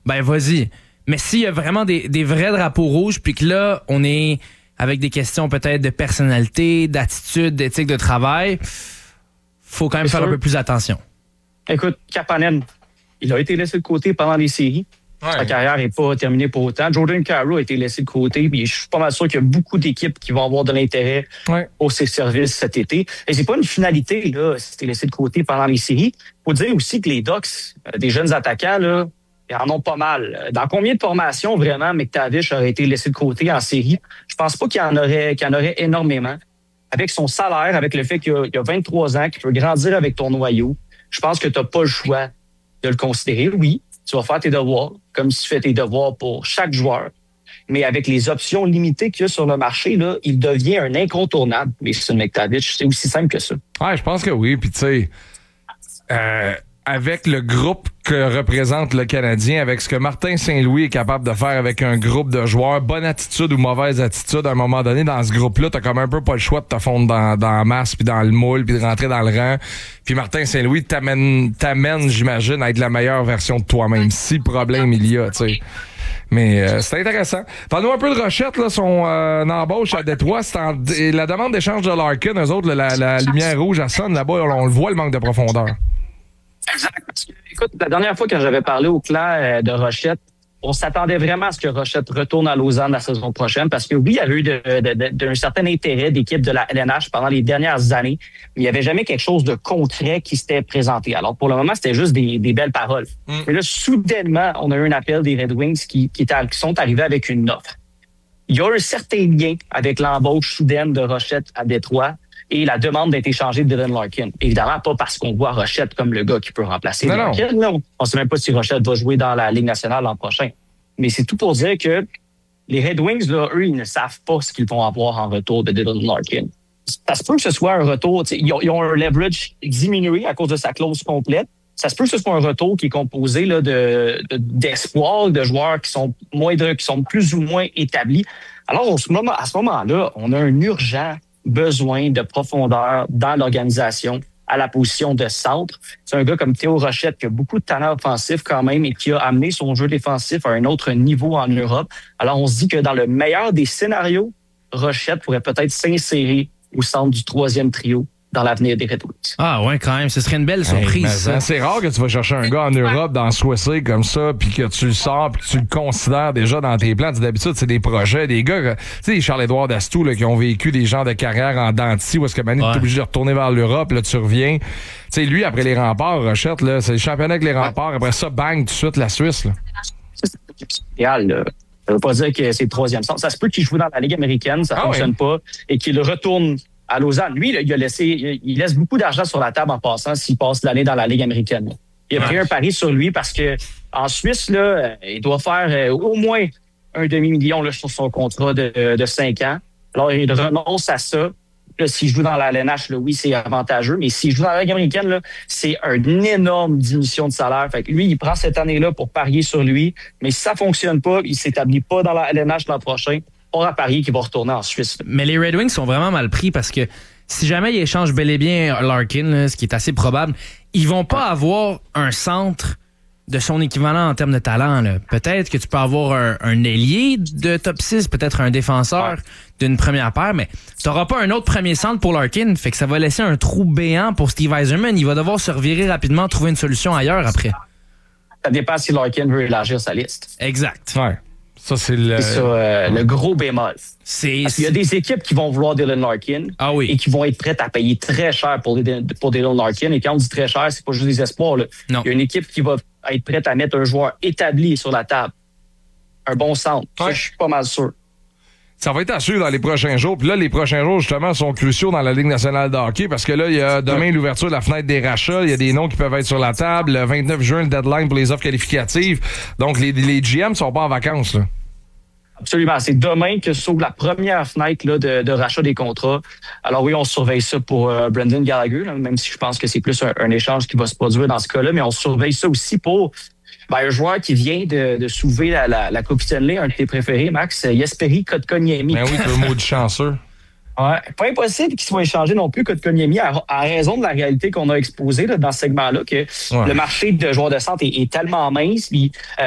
Ben, vas-y. Mais s'il y a vraiment des vrais drapeaux rouges, puis que là, on est avec des questions peut-être de personnalité, d'attitude, d'éthique de travail, faut quand même faire un peu plus attention. Écoute, Kapanen, il a été laissé de côté pendant les séries. Ouais. Sa carrière n'est pas terminée pour autant. Jordan Kyrou a été laissé de côté. Puis je suis pas mal sûr qu'il y a beaucoup d'équipes qui vont avoir de l'intérêt pour ses services cet été. Et c'est pas une finalité, là, si t'es laissé de côté pendant les séries. Faut dire aussi que les Ducks, des jeunes attaquants, là, ils en ont pas mal. Dans combien de formations, vraiment, McTavish aurait été laissé de côté en série? Je pense pas qu'il y en aurait énormément. Avec son salaire, avec le fait qu'il a 23 ans, qu'il peut grandir avec ton noyau, je pense que t'as pas le choix de le considérer. Oui, tu vas faire tes devoirs, comme si tu fais tes devoirs pour chaque joueur. Mais avec les options limitées qu'il y a sur le marché, là, il devient un incontournable. Mais c'est une McTavish, c'est aussi simple que ça. Ouais, je pense que oui. Puis tu sais, avec le groupe que représente le Canadien, avec ce que Martin Saint-Louis est capable de faire avec un groupe de joueurs, bonne attitude ou mauvaise attitude, à un moment donné, dans ce groupe-là, t'as comme un peu pas le choix de te fondre dans la masse, puis dans le moule, puis de rentrer dans le rang. Puis Martin Saint-Louis t'amène, j'imagine, à être la meilleure version de toi-même, si problème il y a, tu sais. Mais c'est intéressant. Parle-nous un peu de Rochette, là, son embauche à Détroit. La demande d'échange de Larkin, eux autres, la lumière rouge, elle sonne là-bas, on le voit, le manque de profondeur. Exact. Écoute, la dernière fois que j'avais parlé au clan de Rochette, on s'attendait vraiment à ce que Rochette retourne à Lausanne la saison prochaine parce que oui, il y avait eu d'un certain intérêt d'équipe de la LNH pendant les dernières années, mais il n'y avait jamais quelque chose de concret qui s'était présenté. Alors pour le moment, c'était juste des belles paroles. Mais là, soudainement, on a eu un appel des Red Wings qui sont arrivés avec une offre. Il y a un certain lien avec l'embauche soudaine de Rochette à Détroit et la demande d'être échangé de Dylan Larkin. Évidemment, pas parce qu'on voit Rochette comme le gars qui peut remplacer Larkin. Non. On ne sait même pas si Rochette va jouer dans la Ligue nationale l'an prochain. Mais c'est tout pour dire que les Red Wings, là, eux, ils ne savent pas ce qu'ils vont avoir en retour de Dylan Larkin. Ça se peut que ce soit un retour, ils ont un leverage diminué à cause de sa clause complète. Ça se peut que ce soit un retour qui est composé là, d'espoir, de joueurs qui sont qui sont plus ou moins établis. Alors, à ce moment-là, on a un urgent besoin de profondeur dans l'organisation à la position de centre. C'est un gars comme Théo Rochette qui a beaucoup de talent offensif quand même et qui a amené son jeu défensif à un autre niveau en Europe. Alors, on se dit que dans le meilleur des scénarios, Rochette pourrait peut-être s'insérer au centre du troisième trio dans l'avenir des Red Wings. Ah ouais, quand même, ce serait une belle surprise. C'est rare que tu vas chercher un gars en Europe, dans Swiss comme ça, puis que tu le sors, puis que tu le considères déjà dans tes plans. D'habitude, c'est des projets, des gars, tu sais, les Charles-Édouard Dastou, là, qui ont vécu des genres de carrière en dents de scie, où est-ce que maintenant, t'es obligé de retourner vers l'Europe, là, tu reviens. Tu sais, lui, après les remparts, Rochette, là, c'est le championnat avec les remparts. Après ça, bang, tout de suite, la Suisse, là. C'est idéal, là. Ça veut pas dire que c'est le troisième centre. Ça se peut qu'il joue dans la Ligue américaine, ça fonctionne pas, et qu'il retourne à Lausanne. Lui, là, il laisse beaucoup d'argent sur la table en passant s'il passe l'année dans la Ligue américaine. Il a pris un pari sur lui parce que en Suisse, là, il doit faire au moins un demi-million là, sur son contrat de 5 ans. Alors, il renonce à ça. Là, s'il joue dans la LNH, là, oui, c'est avantageux, mais s'il joue dans la Ligue américaine, là, c'est une énorme diminution de salaire. Fait que lui, il prend cette année-là pour parier sur lui, mais si ça fonctionne pas, il s'établit pas dans la LNH l'an prochain, on a parié qu'il va retourner en Suisse. Mais les Red Wings sont vraiment mal pris parce que si jamais ils échangent bel et bien Larkin, là, ce qui est assez probable, ils vont pas avoir un centre de son équivalent en termes de talent. Là. Peut-être que tu peux avoir un ailier de top 6, peut-être un défenseur d'une première paire, mais tu n'auras pas un autre premier centre pour Larkin. Fait que ça va laisser un trou béant pour Steve Yzerman. Il va devoir se revirer rapidement, trouver une solution ailleurs après. Ça dépend si Larkin veut élargir sa liste. Exact. Ouais. Ça, c'est le gros bémol. Parce qu'il y a des équipes qui vont vouloir Dylan Larkin et qui vont être prêtes à payer très cher pour Dylan Larkin. Et quand on dit très cher, c'est pas juste des espoirs. Là. Il y a une équipe qui va être prête à mettre un joueur établi sur la table. Un bon centre. Ça, je suis pas mal sûr. Ça va être à suivre dans les prochains jours. Puis là, les prochains jours, justement, sont cruciaux dans la Ligue nationale de hockey parce que là, il y a demain l'ouverture de la fenêtre des rachats. Il y a des noms qui peuvent être sur la table. Le 29 juin, le deadline pour les offres qualificatives. Donc, les GM sont pas en vacances, là. Absolument. C'est demain que s'ouvre la première fenêtre là, de rachat des contrats. Alors oui, on surveille ça pour Brendan Gallagher, là, même si je pense que c'est plus un échange qui va se produire dans ce cas-là, mais on surveille ça aussi pour un joueur qui vient de soulever la Coupe Stanley, un de tes préférés, Max, Jesperi Kotkaniemi. Ben oui, le mot du chanceux. Ouais, pas impossible qu'il soit échangé non plus Kotkaniemi à raison de la réalité qu'on a exposée là, dans ce segment-là, que le marché de joueurs de centre est tellement mince. Puis,